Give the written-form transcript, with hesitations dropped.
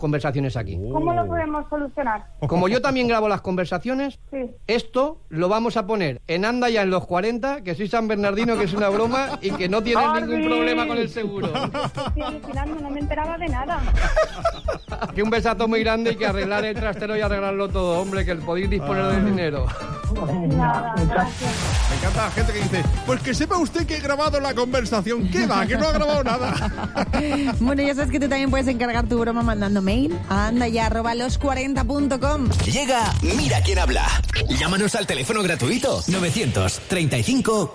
conversaciones aquí. ¿Cómo lo podemos solucionar? Como yo también grabo las conversaciones, Sí. esto lo vamos a poner en Anda Ya en los 40, que soy San Bernardino, que es una broma y que no tienen ningún problema con el seguro. Estoy alucinando, no me enteraba de nada. Que un besazo muy grande y que arreglar el trastero y arreglarlo todo, hombre, que podéis disponer del dinero. Nada, gracias. Me encanta la gente que dice, pues que sepa usted que he grabado la conversación. ¿Qué va? Que no ha grabado nada. Bueno, ya sabes que tú también puedes encargar tu broma mandando mail a andaya@los40.com. Llega Mira quién habla. Llámanos al teléfono gratuito 935